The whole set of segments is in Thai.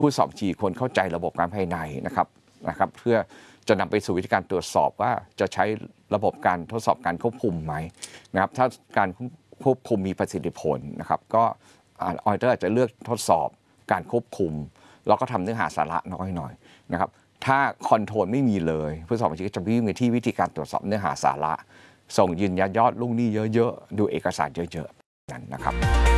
ผู้สอบจีควรเข้าใจระบบการภายในนะครับเพื่อจะนำไปสู่วิธีการตรวจสอบว่าจะใช้ระบบการทดสอบการควบคุมไหมนะครับถ้าการควบคุมมีประสิทธิผลนะครับก็ออเตอร์อาจจะเลือกทดสอบการควบคุมแล้วก็ทำเนื้อหาสาระน้อยหน่อยนะครับถ้าคอนโทรลไม่มีเลยผู้สอบบัญชีก็จะวิ่งไปที่วิธีการตรวจสอบเนื้อหาสาระส่งยืนยันยอดลูกหนี้เยอะๆดูเอกสารเยอะๆนั่นนะครับ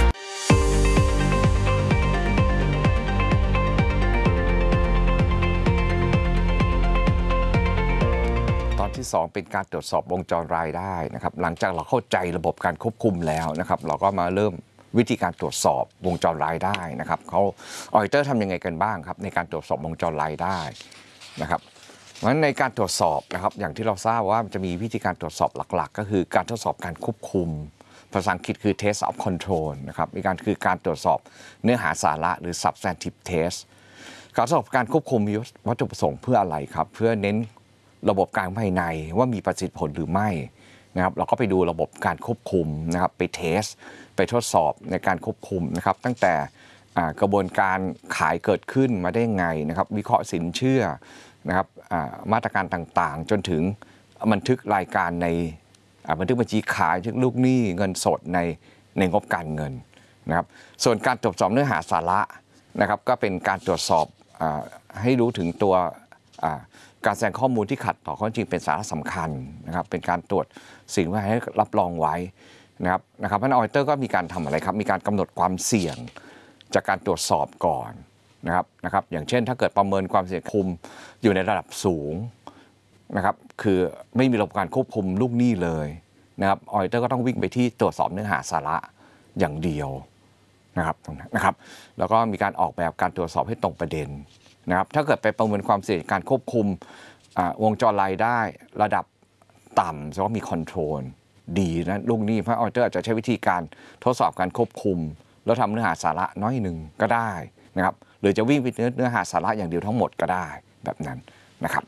ตอนที่2เป็นการตรวจสอบวงจรรายได้นะครับหลังจากเราเข้าใจระบบการควบคุมแล้วนะครับเราก็มาเริ่มวิธีการตรวจสอบวงจรรายได้นะครับเขาออดิเตอร์ทำยังไงกันบ้างครับในการตรวจสอบวงจรรายได้นะครับเพราะฉะนั้นในการตรวจสอบนะครับอย่างที่เราทราบว่ามันจะมีวิธีการตรวจสอบหลักๆก็คือการทดสอบการควบคุมภาษาอังกฤษคือ test of control นะครับมีการคือการตรวจสอบเนื้อหาสาระหรือ substantive test การทดสอบการควบคุมมีวัตถุประสงค์เพื่ออะไรครับเพื่อเน้นระบบการภายในว่ามีประสิทธิผลหรือไม่นะครับเราก็ไปดูระบบการควบคุมนะครับไปเทสไปทดสอบในการควบคุมนะครับตั้งแต่กระบวนการขายเกิดขึ้นมาได้ไงนะครับวิเคราะห์สินเชื่อนะครับมาตรการต่างๆจนถึงบันทึกรายการในบันทึกบัญชีขายบันทึกลูกหนี้เงินสดในงบการเงินนะครับส่วนการตรวจสอบเนื้อหาสาระนะครับก็เป็นการตรวจสอบให้รู้ถึงตัวการแสดงข้อมูลที่ขัดต่อข้อจริงเป็นสาระสำคัญนะครับเป็นการตรวจสิ่งที่ให้รับรองไว้นะครับเพราะฉะนั้นออดิเตอร์ก็มีการทำอะไรครับมีการกำหนดความเสี่ยงจากการตรวจสอบก่อนนะครับอย่างเช่นถ้าเกิดประเมินความเสี่ยงคุมอยู่ในระดับสูงนะครับคือไม่มีระบบการควบคุมลูกหนี้เลยนะครับออดิเตอร์ก็ต้องวิ่งไปที่ตรวจสอบเนื้อหาสาระอย่างเดียวนะครับแล้วก็มีการออกแบบการตรวจสอบให้ตรงประเด็นนะครับถ้าเกิดไปประเมินความเสี่ยงการควบคุมวงจรรายได้ระดับต่ำแสดงว่ามีคอนโทรลดีนะลูกหนี้เพราะออดิเตอร์อาจจะใช้วิธีการทดสอบการควบคุมแล้วทำเนื้อหาสาระน้อยหนึ่งก็ได้นะครับหรือจะวิ่งไปเนื้อหาสาระอย่างเดียวทั้งหมดก็ได้แบบนั้นนะครับ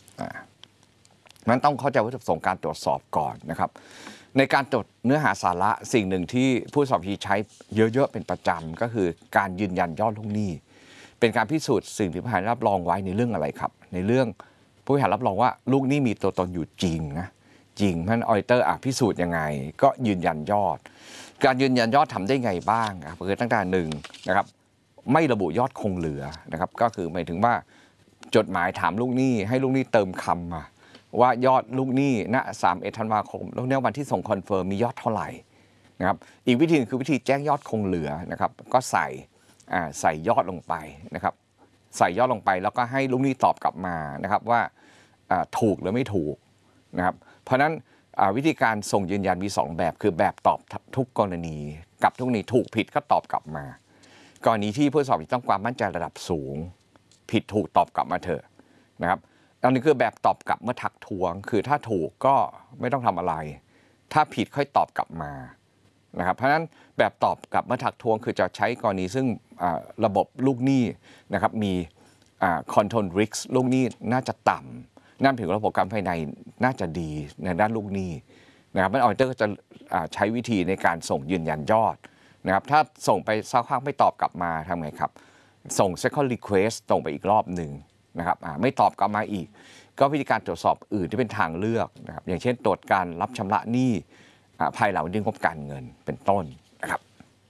นั้นต้องเข้าใจวัตถุประสงค์การตรวจสอบก่อนนะครับในการตรวจเนื้อหาสาระสิ่งหนึ่งที่ผู้สอบใช้เยอะๆเป็นประจำก็คือการยืนยันยอดลูกหนี้เป็นการพิสูจน์สิ่งที่ผู้บริหารรับรองไว้ในเรื่องอะไรครับในเรื่องผู้บริหารรับรองว่าลูกหนี้มีตัวตนอยู่จริงนะจริงเพราะฉะนั้นออดิเตอร์พิสูจน์ยังไงก็ยืนยันยอดการยืนยันยอดทำได้ไงบ้างครับคือตั้งแต่หนึ่งนะครับไม่ระบุยอดคงเหลือนะครับก็คือหมายถึงว่าจดหมายถามลูกหนี้ให้ลูกหนี้เติมคำมาว่ายอดลูกหนี้ณ31 ธันวาคมแล้วในวันที่ส่งคอนเฟิร์มมียอดเท่าไหร่นะครับอีกวิธีนึงคือวิธีแจ้งยอดคงเหลือนะครับก็ใส่ยอดลงไปนะครับใส่ยอดลงไปแล้วก็ให้ลูกหนี้ตอบกลับมานะครับว่าถูกหรือไม่ถูกนะครับเพราะฉะนั้นวิธีการส่งยืนยันมี2แบบคือแบบตอบทุกกรณีกับทุกกรณีถูกผิดก็ตอบกลับมากรณีที่ผู้สอบต้องความมั่นใจระดับสูงผิดถูกตอบกลับมาเถอะนะครับอันนี้คือแบบตอบกลับเมื่อทักท้วงคือถ้าถูกก็ไม่ต้องทำอะไรถ้าผิดค่อยตอบกลับมานะครับเพราะฉะนั้นแบบตอบกลับเมื่อทักท้วงคือจะใช้กรณีซึ่งระบบลูกหนี้นะครับมีcontrol risk ลูกหนี้น่าจะต่ำนั่นถึงระบบการภายในน่าจะดีในด้านลูกหนี้นะครับออดิเตอร์ก็จะใช้วิธีในการส่งยืนยันยอดนะครับถ้าส่งไปสักพักไม่ตอบกลับมาทำไงครับส่ง second request ส่งไปอีกรอบหนึ่งนะครับไม่ตอบกลับมาอีกก็วิธีการตรวจสอบอื่นที่เป็นทางเลือกนะครับอย่างเช่นตรวจการรับชำระหนี้ภายหลังวันที่งบการเงินเป็นต้นนะครับ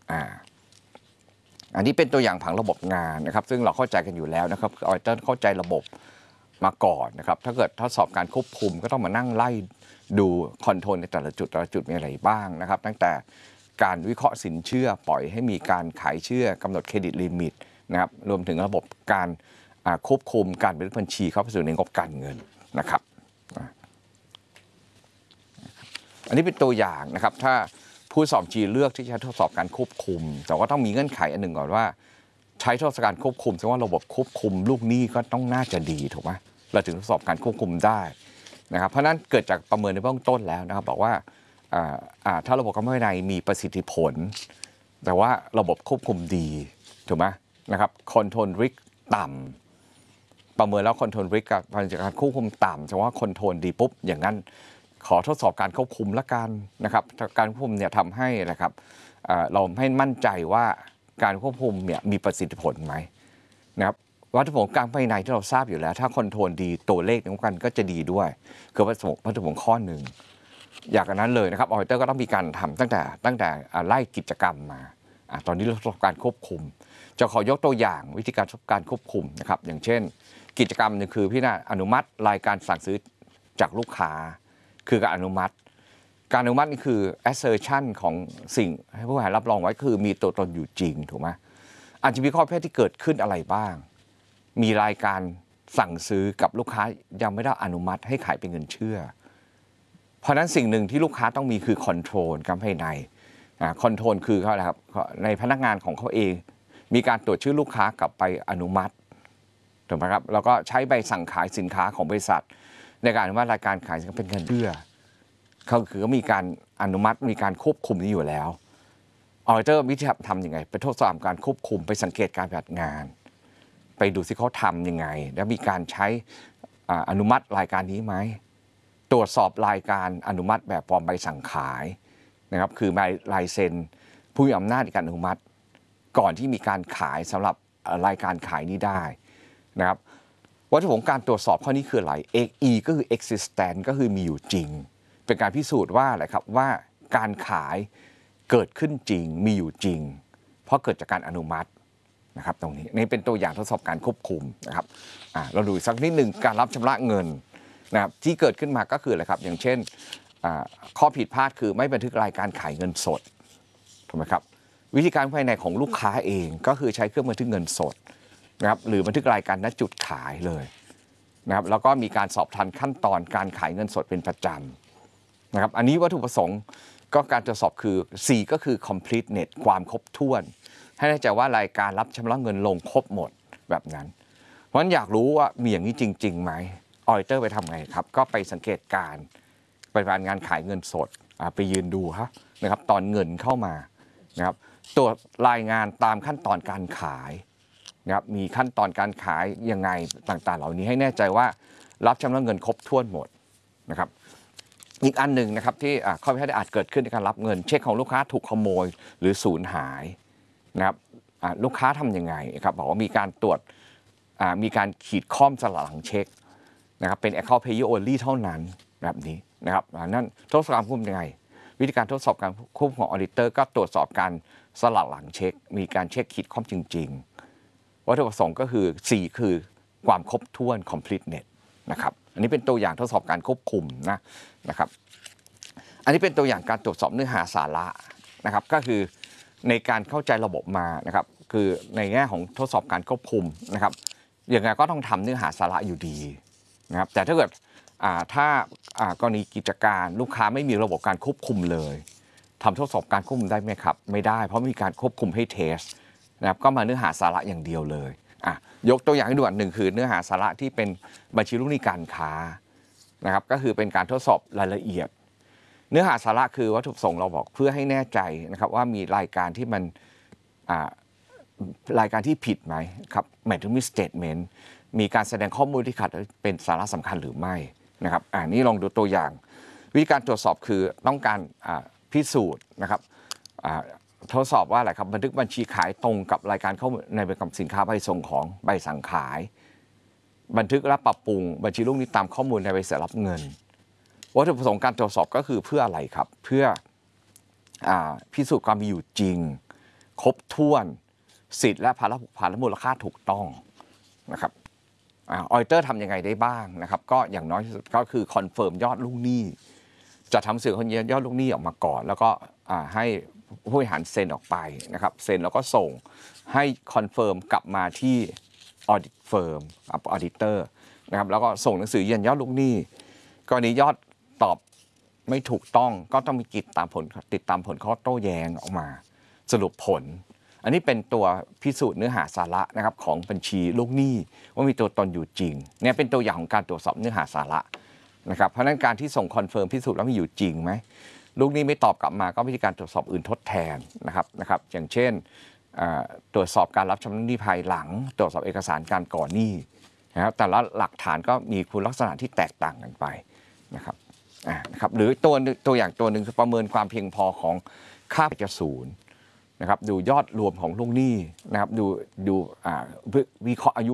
อันนี้เป็นตัวอย่างผังระบบงานนะครับซึ่งเราเข้าใจกันอยู่แล้วนะครับออดิเตอร์เข้าใจระบบมาก่อนนะครับถ้าเกิดทดสอบการควบคุมก็ต้องมานั่งไล่ดูคอนโทรลในแต่ละจุดมีอะไรบ้างนะครับตั้งแต่การวิเคราะห์สินเชื่อปล่อยให้มีการขายเชื่อกำหนดเครดิตลิมิตนะครับรวมถึงระบบการควบคุมการบันทึกบัญชีเข้าไปสู่ในงบการเงินนะครับอันนี้เป็นตัวอย่างนะครับถ้าผู้สอบจีเลือกที่จะทดสอบการควบคุมแต่ว่าต้องมีเงื่อนไขอันหนึ่งก่อนว่าใช้ทดสอบการควบคุมแสดงว่าระบบควบคุมลูกหนี้ก็ต้องน่าจะดีถูกไหมเราถึงทดสอบการควบคุมได้นะครับเพราะนั้นเกิดจากประเมินในเบื้องต้นแล้วนะครับบอกว่าถ้าระบบการภายในมีประสิทธิผลแต่ว่าระบบควบคุมดีถูกไหมนะครับคอนโทรลริสก์ต่ำประเมินแล้วคอนโทรลริสก์กับการควบคุมต่ำแสดงว่าคอนโทรลดีปุ๊บอย่างนั้นขอทดสอบการควบคุมละกันนะครับการควบคุมเนี่ยทำให้นะครับเราให้มั่นใจว่าการควบคุมเนี่ยมีประสิทธิผลไหมนะครับวัตถุประสงค์การภายในที่เราทราบอยู่แล้วถ้าคอนโทรลดีตัวเลขในกันก็จะดีด้วยคือวัตถุประสงค์ข้อหนึ่งอย่างนั้นเลยนะครับออดิเตอร์ก็ต้องมีการทำตั้งแต่ไล่กิจกรรมมาตอนนี้เราทดการควบคุมจะขอยกตัวอย่างวิธีการควบคุมนะครับอย่างเช่นกิจกรรมนึงคือพี่นาอนุมัติรายการสั่งซื้อจากลูกค้าคือการอนุมัตินี่คือ assertion ของสิ่งให้ผู้ขายรับรองไว้คือมีตัวตนอยู่จริงถูกไหมอาจจะมีข้อพิพาทที่เกิดขึ้นอะไรบ้างมีรายการสั่งซื้อกับลูกค้ายังไม่ได้อนุมัติให้ขายเป็นเงินเชื่อเพราะนั้นสิ่งหนึ่งที่ลูกค้าต้องมีคือคอนโทรลการภายในคอนโทรลคือเขาอะไรครับในพนักงานของเขาเองมีการตรวจชื่อลูกค้ากลับไปอนุมัติถูกไหมครับแล้วก็ใช้ใบสั่งขายสินค้าของบริษัทในการอนุมัติรายการขายเป็นเงินเชื่อเขาคือมีการอนุมัติมีการควบคุมนี้อยู่แล้วออดิเตอร์วิธีทำยังไงไปทดสอบการควบคุมไปสังเกตการปฏิบัติงานไปดูสิเขาทำยังไงแล้วมีการใช้อนุมัติรายการนี้ไหมตรวจสอบรายการอนุมัติแบบฟอร์มใบสั่งขายนะครับคือลายเซ็นผู้มีอำนาจในการอนุมัติก่อนที่มีการขายสำหรับรายการขายนี้ได้นะครับวัตถุประสงค์การตรวจสอบข้อนี้คืออะไร E ก็คือ existent ก็คือมีอยู่จริงเป็นการพิสูจน์ว่าอะไรครับว่าการขายเกิดขึ้นจริงมีอยู่จริงเพราะเกิดจากการอนุมัตินะครับตรงนี้นี่เป็นตัวอย่างทดสอบการควบคุมนะครับเราดูสักนิดหนึ่งการรับชำระเงินนะครับที่เกิดขึ้นมาก็คืออะไรครับอย่างเช่นข้อผิดพลาดคือไม่บันทึกรายการขายเงินสดถูกไหมครับวิธีการภายในของลูกค้าเองก็คือใช้เครื่องบันทึกเงินสดนะครับหรือบันทึกรายการณจุดขายเลยนะครับแล้วก็มีการสอบทานขั้นตอนการขายเงินสดเป็นประจำนะครับอันนี้วัตถุประสงค์ก็การตรวจสอบคือ C ก็คือ completeness ความครบถ้วนให้แน่ใจว่ารายการรับชำระเงินลงครบหมดแบบนั้นเพราะฉะนั้นอยากรู้ว่ามีอย่างนี้จริงๆไหมออดิเตอร์ไปทำไงครับก็ไปสังเกตการปฏิบัติงานขายเงินสดไปยืนดูนะครับตอนเงินเข้ามานะครับตรวจรายงานตามขั้นตอนการขายนะครับมีขั้นตอนการขายยังไงต่างๆเหล่านี้ให้แน่ใจว่ารับชำระเงินครบถ้วนหมดนะครับอีกอันหนึ่งนะครับที่ข้อพิพาทอาจเกิดขึ้นในการรับเงินเช็คของลูกค้าถูกขโมยหรือสูญหายนะครับลูกค้าทำยังไงครับบอกว่ามีการตรวจมีการขีดข้อมสลักหลังเช็คนะครับเป็น account payer only เท่านั้นแบบนี้นะครับนั่นทดสอบการควบคุมยังไงวิธีการทดสอบการควบคุมของออดิเตอร์ก็ตรวจสอบการสลักหลังเช็คมีการเช็คขีดข้อมจริงๆวัตถุประสงค์ก็คือ 4 คือความครบถ้วน completeness นะครับอันนี้เป็นตัวอย่างทดสอบการควบคุมนะครับอันนี้เป็นตัวอย่างการตรวจสอบเนื้อหาสาระนะครับก็คือในการเข้าใจระบบมานะครับคือในแง่ของทดสอบการควบคุมนะครับอย่างไรก็ต้องทำเนื้อหาสาระอยู่ดีนะครับแต่ถ้าเกิดถ้ากรณีกิจการลูกค้าไม่มีระบบการควบคุมเลยทำทดสอบการควบคุมได้ไหมครับไม่ได้เพราะมีการควบคุมให้เทสนะครับก็มาเนื้อหาสาระอย่างเดียวเลยยกตัวอย่างให้ดูอันหนึ่งคือเนื้อหาสาระที่เป็นบัญชีลูกหนี้การค้านะครับก็คือเป็นการทดสอบรายละเอียดเนื้อหาสาระคือวัตถุประสงค์เราบอกเพื่อให้แน่ใจนะครับว่ามีรายการที่มันรายการที่ผิดไหมครับหมายถึงมี statement มีการแสดงข้อมูลที่ขัดเป็นสาระสำคัญหรือไม่นะครับนี่ลองดูตัวอย่างวิธีการตรวจสอบคือต้องการพิสูจน์นะครับทดสอบว่าอะไรครับบันทึกบัญชีขายตรงกับรายการข้อมูลในใบกำกับสินค้าใบส่งของใบสั่งขายบันทึกและปรับปรุงบัญชีลูกหนี้ตามข้อมูลในใบเสร็จรับเงินวัตถุประสงค์การตรวจสอบก็คือเพื่ออะไรครับเพื่อพิสูจน์ความมีอยู่จริงครบถ้วนสิทธิ์และภาระผูกพันและมูลค่าถูกต้องนะครับออดิเตอร์ทำยังไงได้บ้างนะครับก็อย่างน้อยที่สุดก็คือคอนเฟิร์มยอดลูกหนี้จะทำสื่อคนยืนยอดลูกหนี้ออกมาก่อนแล้วก็ให้ผู้บริหารเซ็นออกไปนะครับเซ็นแล้วก็ส่งให้คอนเฟิร์มกลับมาที่ออดิตเฟิร์มออดิเตอร์นะครับแล้วก็ส่งหนังสือยืนยันยอดลูกหนี้กรณียอดตอบไม่ถูกต้องก็ต้องมีติดตามผลข้อโต้แย้งออกมาสรุปผลอันนี้เป็นตัวพิสูจน์เนื้อหาสาระนะครับของบัญชีลูกหนี้ว่ามีตัวตนอยู่จริงเนี่ยเป็นตัวอย่างของการตรวจสอบเนื้อหาสาระนะครับเพราะฉะนั้นการที่ส่งคอนเฟิร์มพิสูจน์แล้วมีอยู่จริงไหมลูกหนี้ไม่ตอบกลับมาก็วิธีการตรวจสอบอื่นทดแทนนะครับอย่างเช่นตรวจสอบการรับชำระหนี้ภายหลังตรวจสอบเอกสารการก่อหนี้นะครับแต่ละหลักฐานก็มีคุณลักษณะที่แตกต่างกันไปนะครับหรือตัวอย่างตัวหนึ่งคือประเมินความเพียงพอของค่าจะศูนย์นะครับดูยอดรวมของลูกหนี้นะครับดูวิเคราะห์อายุ